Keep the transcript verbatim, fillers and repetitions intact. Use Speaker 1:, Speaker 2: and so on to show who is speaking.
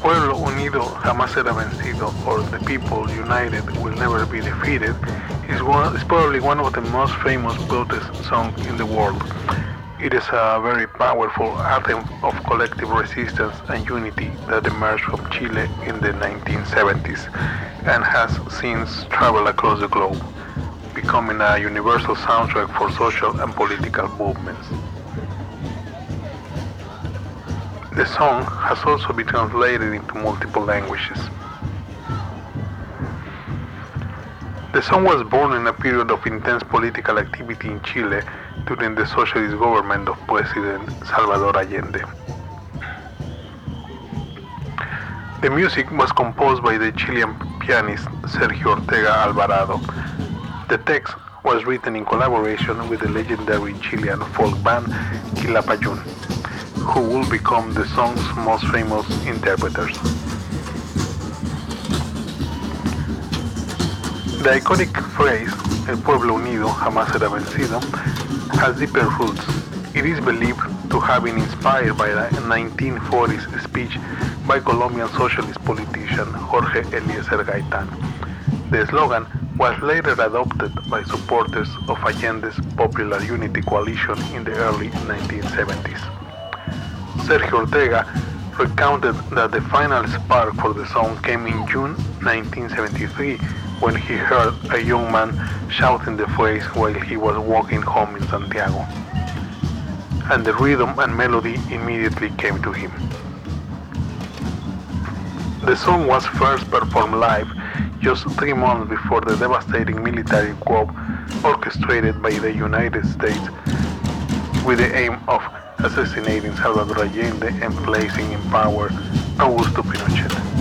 Speaker 1: Pueblo Unido Jamás Será Vencido, or The People United Will Never Be Defeated, is, one, is probably one of the most famous protest songs in the world. It is a very powerful anthem of collective resistance and unity that emerged from Chile in the nineteen seventies and has since traveled across the globe, becoming a universal soundtrack for social and political movements. The song has also been translated into multiple languages. The song was born in a period of intense political activity in Chile during the socialist government of President Salvador Allende. The music was composed by the Chilean pianist Sergio Ortega Alvarado. The text was written in collaboration with the legendary Chilean folk band Quilapayún, who will become the song's most famous interpreters. The iconic phrase, El pueblo unido jamás será vencido, has deeper roots. It is believed to have been inspired by a nineteen forties speech by Colombian socialist politician Jorge Eliezer Gaitán. The slogan was later adopted by supporters of Allende's Popular Unity Coalition in the early nineteen seventies. Sergio Ortega recounted that the final spark for the song came in June nineteen seventy-three when he heard a young man shouting the phrase while he was walking home in Santiago, and the rhythm and melody immediately came to him. The song was first performed live just three months before the devastating military coup orchestrated by the United States with the aim of assassinating Salvador Allende and placing in power Augusto Pinochet.